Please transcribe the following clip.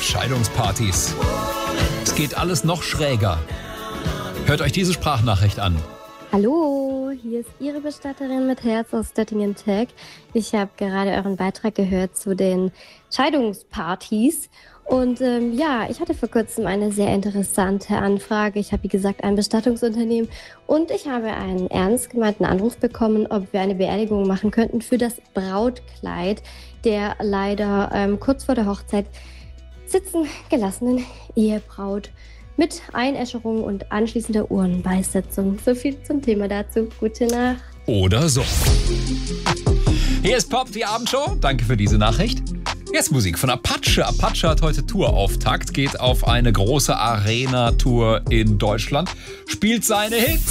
Scheidungspartys. Es geht alles noch schräger. Hört euch diese Sprachnachricht an. Hallo, hier ist Ihre Bestatterin mit Herz aus Stöttingen-Tech. Ich habe gerade euren Beitrag gehört zu den Scheidungspartys. Und ich hatte vor kurzem eine sehr interessante Anfrage. Ich habe, wie gesagt, ein Bestattungsunternehmen und ich habe einen ernst gemeinten Anruf bekommen, ob wir eine Beerdigung machen könnten für das Brautkleid der leider kurz vor der Hochzeit sitzen gelassenen Ehebraut mit Einäscherung und anschließender Urnenbeißsetzung. So viel zum Thema dazu. Gute Nacht. Oder so. Hier ist Pop, die Abendshow. Danke für diese Nachricht. Jetzt Musik von Apache. Apache hat heute Tourauftakt, geht auf eine große Arena-Tour in Deutschland, spielt seine Hits.